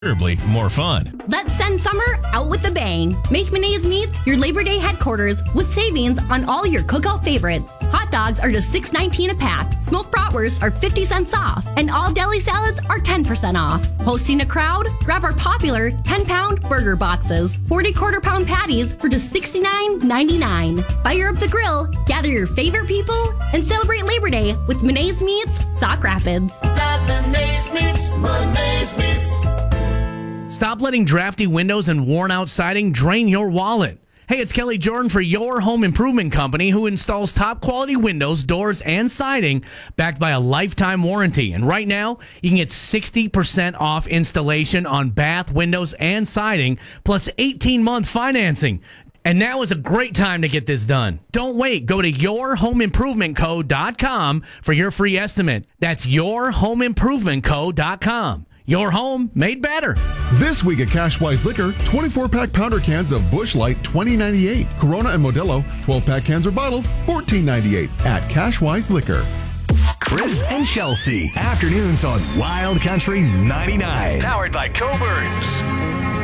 considerably more fun. Let's send summer out with a bang. Make Menaze Meats your Labor Day headquarters with savings on all your cookout favorites. Hot dogs are just $6.19 a pack. Smoked bratwursts are 50 cents off. And all deli salads are 10% off. Hosting a crowd? Grab our popular 10-pound burger boxes. 40 quarter-pound patties for just $69.99. Fire up the grill, gather your favorite people, and celebrate Labor Day with Menaze Meats, Sauk Rapids. Menaze Meats. Stop letting drafty windows and worn-out siding drain your wallet. Hey, it's Kelly Jordan for Your Home Improvement Company, who installs top-quality windows, doors, and siding backed by a lifetime warranty. And right now, you can get 60% off installation on bath, windows, and siding, plus 18-month financing. And now is a great time to get this done. Don't wait. Go to yourhomeimprovementco.com for your free estimate. That's yourhomeimprovementco.com. Your home made better. This week at Cashwise Liquor, 24-pack pounder cans of Busch Light, $20.98. Corona and Modelo, 12-pack cans or bottles, $14.98 at Cashwise Liquor. Chris and Chelsea, afternoons on Wild Country 99. Powered by Coburns.